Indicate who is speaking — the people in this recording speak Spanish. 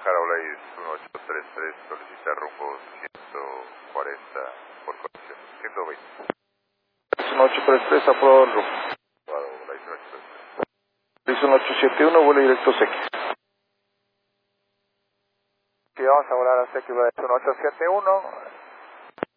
Speaker 1: Carolais 1833 solicita rumbo 140 por conexión 120.
Speaker 2: 1833, aprobado el rumbo.
Speaker 1: Aprobado, Volais 1833.
Speaker 2: Dice 1871, vuelo directo CX.
Speaker 3: Sí, vamos a volar a CX 1871.